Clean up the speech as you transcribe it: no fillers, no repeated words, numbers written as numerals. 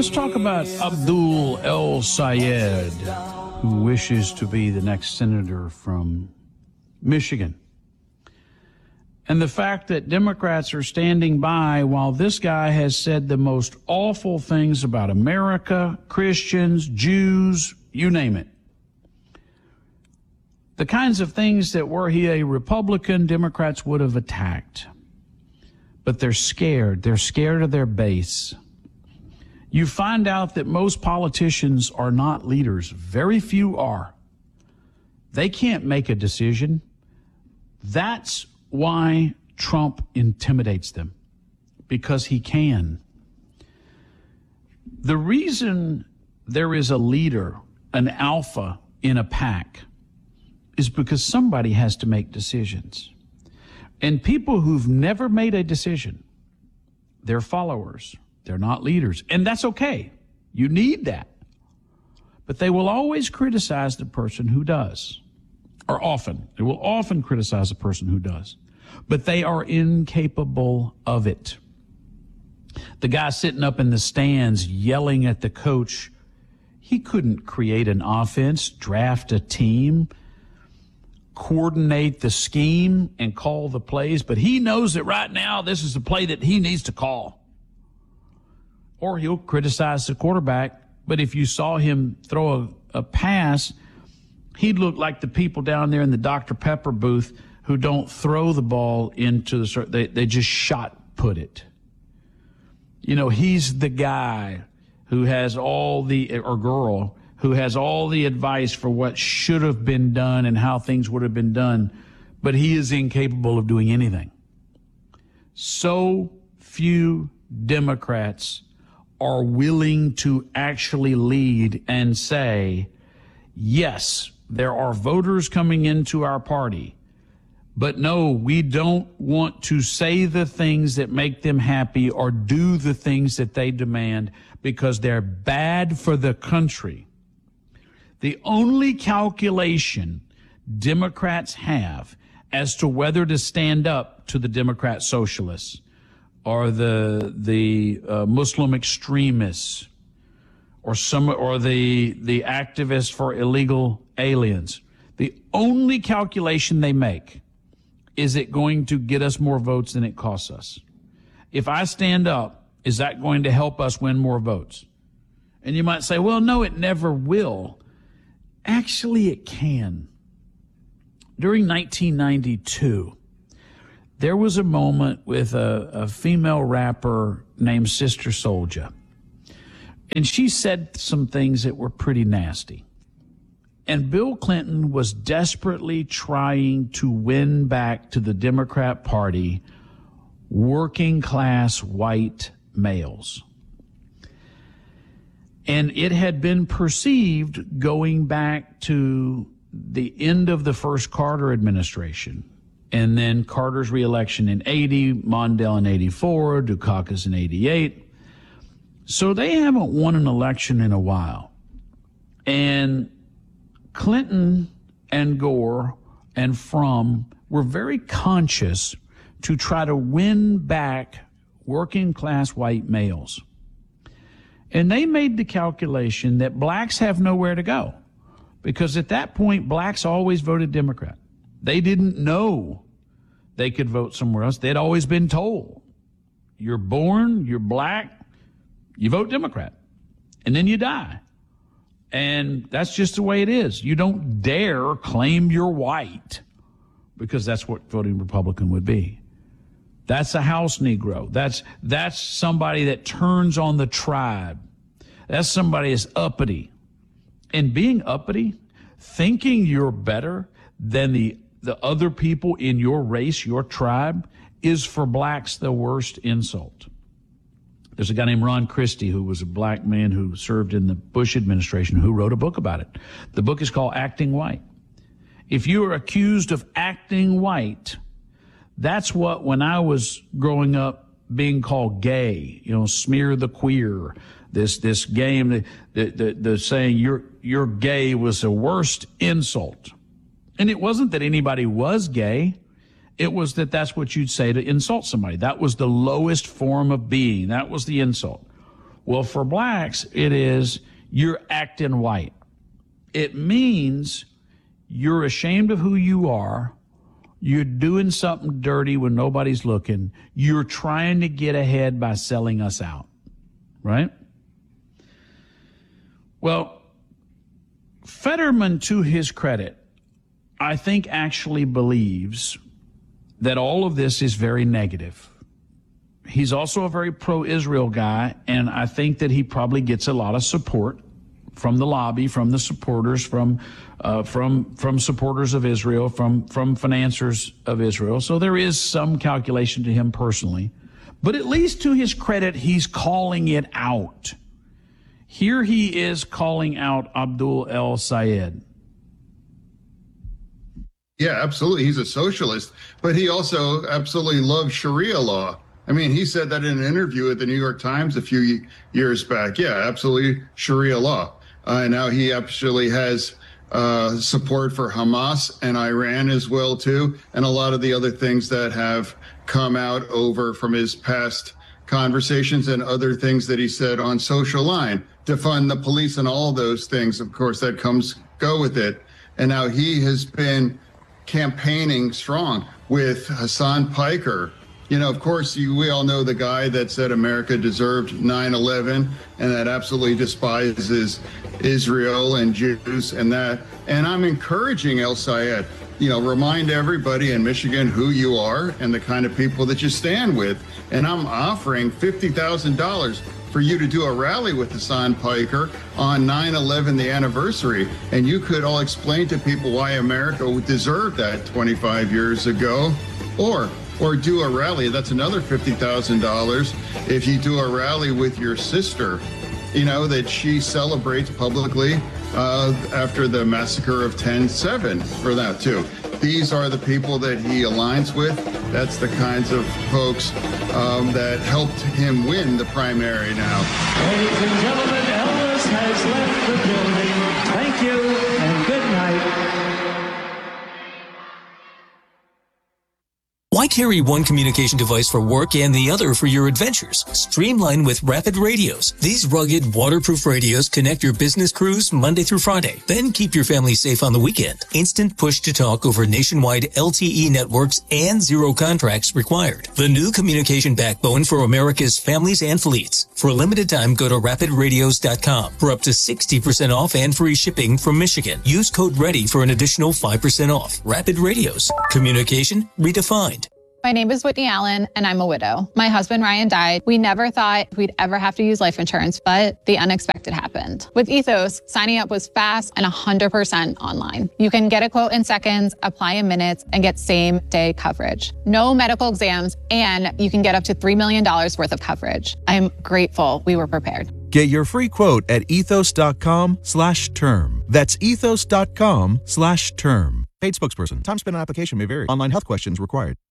Let's talk about Abdul El-Sayed, who wishes to be the next senator from Michigan. And the fact that Democrats are standing by while this guy has said the most awful things about America, Christians, Jews, you name it. The kinds of things that were he a Republican, Democrats would have attacked. But they're scared. They're scared of their base. You find out that most politicians are not leaders. Very few are. They can't make a decision. That's why Trump intimidates them, because he can. The reason there is a leader, an alpha in a pack, is because somebody has to make decisions. And people who've never made a decision, they're followers. They're not leaders. And that's okay. You need that. But they will always criticize the person who does. Or often. They will often criticize the person who does. But they are incapable of it. The guy sitting up in the stands yelling at the coach, he couldn't create an offense, draft a team, coordinate the scheme, and call the plays. But he knows that right now this is the play that he needs to call. Or he'll criticize the quarterback, but if you saw him throw a pass, he'd look like the people down there in the Dr. Pepper booth who don't throw the ball into the, they just shot put it. You know, he's the guy who has all the, or girl, who has all the advice for what should have been done and how things would have been done, but he is incapable of doing anything. So few Democrats are willing to actually lead and say, yes, there are voters coming into our party, but no, we don't want to say the things that make them happy or do the things that they demand because they're bad for the country. The only calculation Democrats have as to whether to stand up to the Democrat socialists or the Muslim extremists or the activists for illegal aliens, the only calculation they make, is it going to get us more votes than it costs us? If I stand up, is that going to help us win more votes? And you might say, well, no, it never will. Actually, it can. During 1992, there was a moment with a female rapper named Sister Souljah. And she said some things that were pretty nasty. And Bill Clinton was desperately trying to win back to the Democrat Party working class white males. And it had been perceived going back to the end of the first Carter administration, and then Carter's reelection in 80, Mondale in 84, Dukakis in 88. So they haven't won an election in a while. And Clinton and Gore and Frum were very conscious to try to win back working class white males. And they made the calculation that blacks have nowhere to go, because at that point, blacks always voted Democrat. They didn't know they could vote somewhere else. They'd always been told, you're born, you're black, you vote Democrat, and then you die. And that's just the way it is. You don't dare claim you're white, because that's what voting Republican would be. That's a house Negro. That's somebody that turns on the tribe. That's somebody that's uppity. And being uppity, thinking you're better than the other people in your race, your tribe, is for blacks the worst insult. There's a guy named Ron Christie, who was a black man who served in the Bush administration, who wrote a book about it. The book is called Acting White. If you are accused of acting white, that's what, when I was growing up, being called gay, smear the queer, this game, the saying you're gay was the worst insult. And it wasn't that anybody was gay. It was that's what you'd say to insult somebody. That was the lowest form of being. That was the insult. Well, for blacks, it is you're acting white. It means you're ashamed of who you are. You're doing something dirty when nobody's looking. You're trying to get ahead by selling us out, right? Well, Fetterman, to his credit, I think actually believes that all of this is very negative. He's also a very pro-Israel guy, and I think that he probably gets a lot of support from the lobby, from the supporters, from supporters of Israel, from financiers of Israel. So there is some calculation to him personally. But at least to his credit, he's calling it out. Here he is calling out Abdul El-Sayed. Yeah, absolutely. He's a socialist, but he also absolutely loves Sharia law. I mean, he said that in an interview at the New York Times a few years back. Yeah, absolutely Sharia law. And now he actually has support for Hamas and Iran as well, too, and a lot of the other things that have come out over from his past conversations and other things that he said on Social Line, defund the police and all those things. Of course, that go with it. And now he has been campaigning strong with Hassan Piker. You know, of course, we all know the guy that said America deserved 9/11 and that absolutely despises Israel and Jews and that. And I'm encouraging El-Sayed, remind everybody in Michigan who you are and the kind of people that you stand with. And I'm offering $50,000 for you to do a rally with Hassan Piker on 9/11, the anniversary. And you could all explain to people why America deserved that 25 years ago. Or do a rally. That's another $50,000 if you do a rally with your sister, that she celebrates publicly after the massacre of 10/7 for that too. These are the people that he aligns with. That's the kinds of folks that helped him win the primary now. Ladies and gentlemen, Elvis has left the building. Thank you and good night. Why carry one communication device for work and the other for your adventures? Streamline with Rapid Radios. These rugged, waterproof radios connect your business crews Monday through Friday. Then keep your family safe on the weekend. Instant push-to-talk over nationwide LTE networks and zero contracts required. The new communication backbone for America's families and fleets. For a limited time, go to rapidradios.com for up to 60% off and free shipping from Michigan. Use code READY for an additional 5% off. Rapid Radios. Communication redefined. My name is Whitney Allen, and I'm a widow. My husband, Ryan, died. We never thought we'd ever have to use life insurance, but the unexpected happened. With Ethos, signing up was fast and 100% online. You can get a quote in seconds, apply in minutes, and get same-day coverage. No medical exams, and you can get up to $3 million worth of coverage. I'm grateful we were prepared. Get your free quote at ethos.com/term. That's ethos.com/term. Paid spokesperson. Time spent on application may vary. Online health questions required.